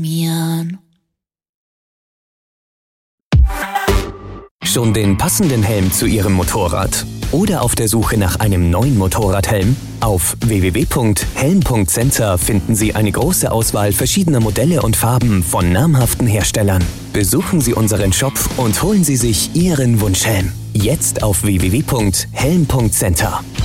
Mian. Schon den passenden Helm zu Ihrem Motorrad? Oder auf der Suche nach einem neuen Motorradhelm? Auf www.helm.center finden Sie eine große Auswahl verschiedener Modelle und Farben von namhaften Herstellern. Besuchen Sie unseren Shop und holen Sie sich Ihren Wunschhelm. Jetzt auf www.helm.center.